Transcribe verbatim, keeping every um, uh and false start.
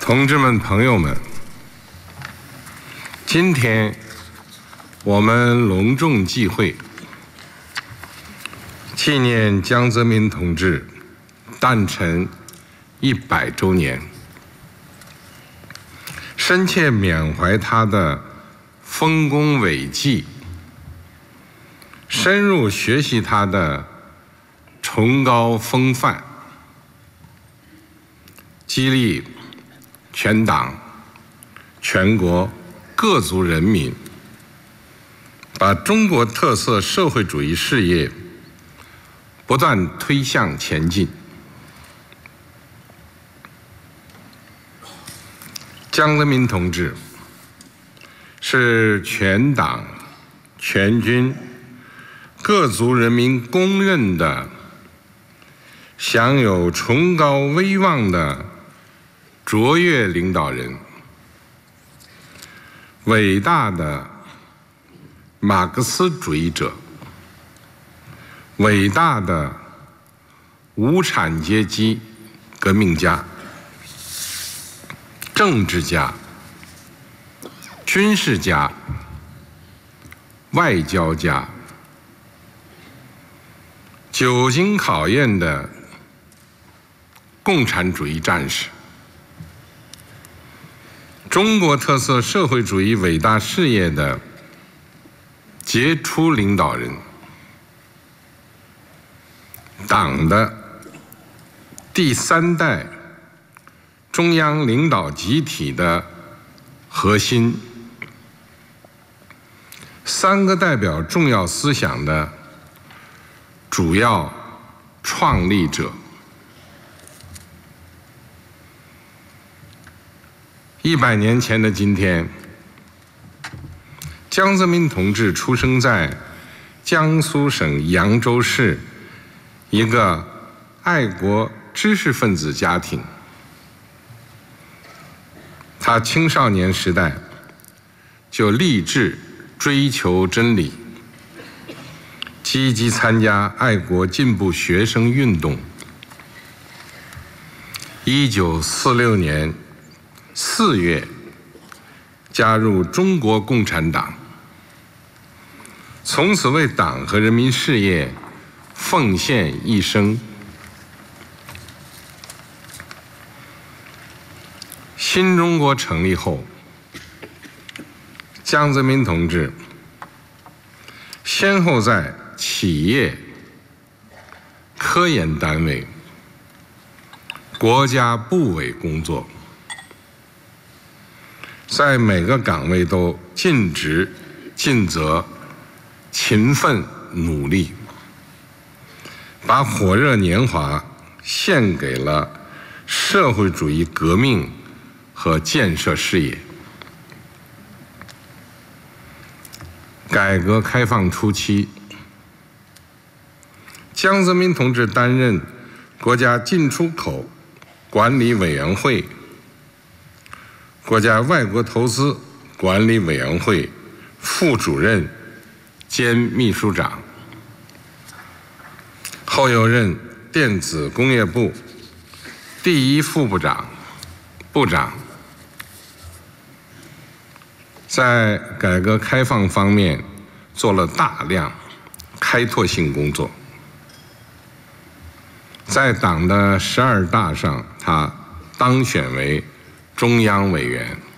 同志们、朋友们，今天我们隆重祭会，纪念江泽民同志诞辰一百周年，深切缅怀他的丰功伟绩，深入学习他的崇高风范，激励全党、全国各族人民把中国特色社会主义事业不断推向前进。江泽民同志是全党、全军、各族人民公认的享有崇高威望的卓越领导人，伟大的马克思主义者，伟大的无产阶级革命家、政治家、军事家、外交家，久经考验的共产主义战士，中国特色社会主义伟大事业的杰出领导人，党的第三代中央领导集体的核心，三个代表重要思想的主要创立者。一百年前的今天，江泽民同志出生在江苏省扬州市一个爱国知识分子家庭。他青少年时代就立志追求真理，积极参加爱国进步学生运动。一九四六年四月，加入中国共产党，从此为党和人民事业奉献一生。新中国成立后，江泽民同志先后在企业、科研单位、国家部委工作，在每个岗位都尽职尽责、勤奋努力，把火热年华献给了社会主义革命和建设事业。改革开放初期，江泽民同志担任国家进出口管理委员会、国家外国投资管理委员会副主任兼秘书长，后又任电子工业部第一副部长、部长。在改革开放方面做了大量开拓性工作。在党的十二大上，他当选为中央委员。